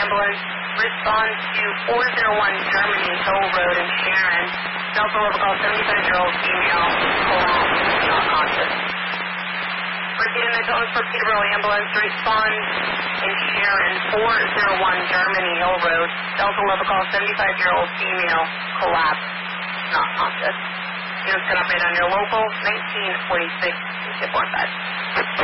ambulance. Respond to 401 Germany Hill Road in Sharon. Delta level call 75-year-old female, collapsed, not conscious. Proceeding the tones for Peterborough ambulance. Respond in Sharon, 401 Germany Hill Road. Delta level call 75-year-old female, collapsed, not conscious. Units can operate on your local 1946 245.